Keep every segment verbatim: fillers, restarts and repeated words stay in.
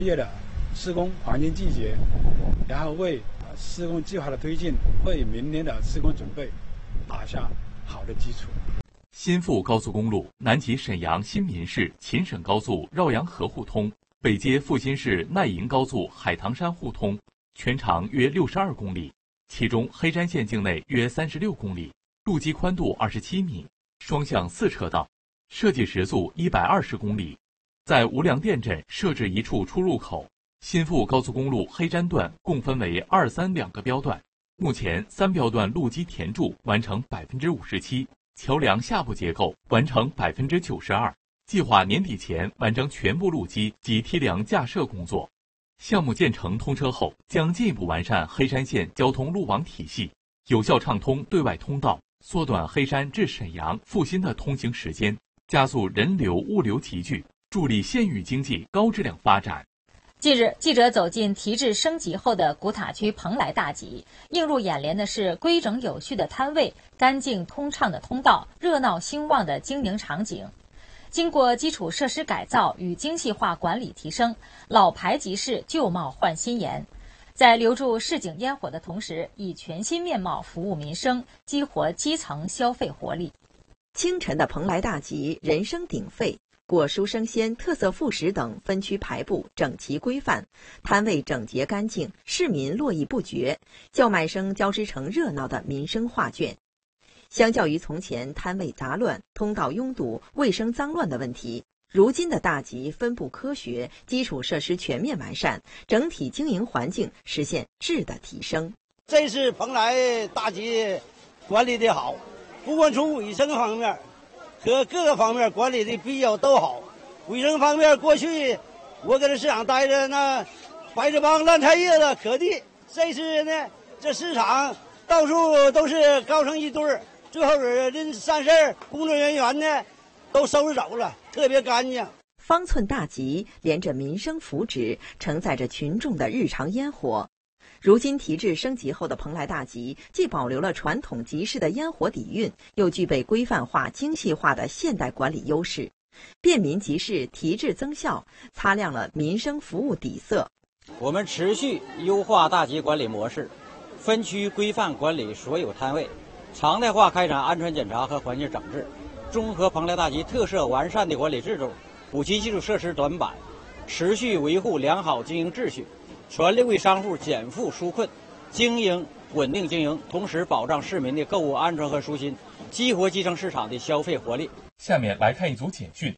月的施工黄金季节，然后为施工计划的推进，为明年的施工准备打下好的基础。 新富高速公路南起沈阳新民市秦沈高速绕阳河互通，北接阜新市奈银高速海棠山互通，全长约六十二公里，其中黑山县境内约三十六公里，路基宽度二十七米，双向四车道，设计时速一百二十公里。在无良店镇设置一处出入口。新富高速公路黑山段共分为二三两个标段，目前三标段路基填筑完成百分之五十七，桥梁下部结构完成百分之九十二，计划年底前完成全部路基及梯梁架设工作。项目建成通车后，将进一步完善黑山县交通路网体系，有效畅通对外通道，缩短黑山至沈阳、阜新的通行时间，加速人流物流集聚，助力县域经济高质量发展。 近日，记者走进提质升级后的古塔区蓬莱大集，映入眼帘的是规整有序的摊位、干净通畅的通道、热闹兴旺的经营场景。经过基础设施改造与精细化管理提升，老牌集市旧貌换新颜，在留住市井烟火的同时，以全新面貌服务民生，激活基层消费活力。 清晨的蓬莱大集人声鼎沸，果蔬生鲜、特色副食等分区排布整齐规范，摊位整洁干净，市民络绎不绝，叫卖声交织成热闹的民生画卷。相较于从前摊位杂乱、通道拥堵、卫生脏乱的问题，如今的大集分布科学，基础设施全面完善，整体经营环境实现质的提升。 这次蓬莱大集管理的好，不管从卫生方面和各个方面管理的比较都好。卫生方面，过去我搁这市场待着，那摆着帮烂菜叶子可地。这次呢，这市场到处都是高成一堆儿，最后人散事儿，工作人员呢都收拾走了，特别干净。 方寸大集连着民生福祉，承载着群众的日常烟火。如今提质升级后的蓬莱大集，既保留了传统集市的烟火底蕴，又具备规范化、精细化的现代管理优势。便民集市提质增效，擦亮了民生服务底色。 我们持续优化大集管理模式，分区规范管理所有摊位，常态化开展安全检查和环境整治，综合蓬莱大集特色完善的管理制度，补齐基础设施短板，持续维护良好经营秩序，全力为商户减负纾困，经营稳定经营，同时保障市民的购物安全和舒心，激活基层市场的消费活力。 下面来看一组简讯。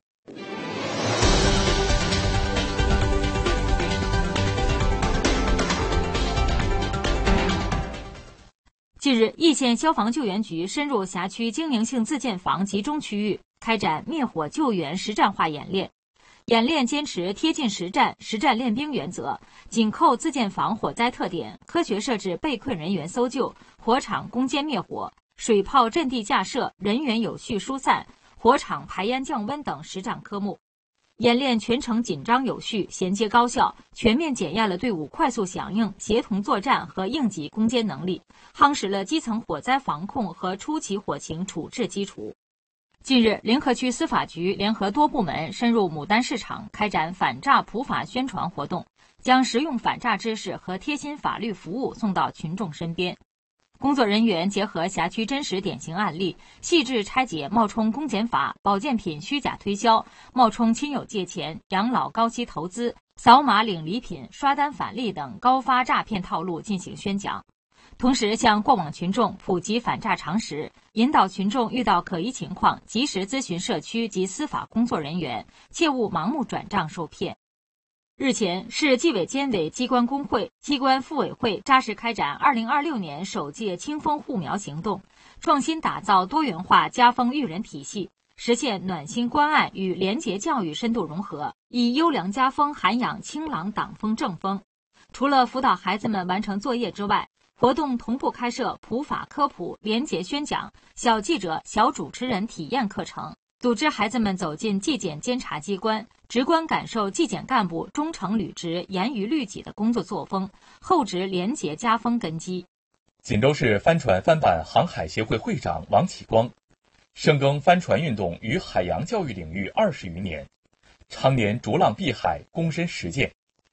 近日，易县消防救援局深入辖区经营性自建房集中区域，开展灭火救援实战化演练。演练坚持贴近实战、实战练兵原则，紧扣自建房火灾特点，科学设置被困人员搜救、火场攻坚灭火、水炮阵地架设、人员有序疏散、火场排烟降温等实战科目。演练全程紧张有序、衔接高效，全面检验了队伍快速响应、协同作战和应急攻坚能力，夯实了基层火灾防控和初期火情处置基础。近日，临河区司法局联合多部门深入牡丹市场，开展反诈普法宣传活动，将实用反诈知识和贴心法律服务送到群众身边。工作人员结合辖区真实典型案例，细致拆解冒充公检法、保健品虚假推销、冒充亲友借钱、养老高息投资、扫码领礼品、刷单返利等高发诈骗套路进行宣讲。同时向过往群众普及反诈常识，引导群众遇到可疑情况及时咨询社区及司法工作人员，切勿盲目转账受骗。日前，市纪委监委机关工会、机关妇委会扎实开展二零二六年首届清风护苗行动，创新打造多元化家风育人体系，实现暖心关爱与廉洁教育深度融合，以优良家风涵养清朗党风正风。除了辅导孩子们完成作业之外，活动同步开设普法科普、廉洁宣讲、小记者、小主持人体验课程，组织孩子们走进纪检监察机关，直观感受纪检干部忠诚履职、严于律己的工作作风，厚植廉洁家风根基。 锦州市帆船帆板航海协会会长王启光，深耕帆船运动与海洋教育领域二十余年，常年逐浪避海，躬身实践，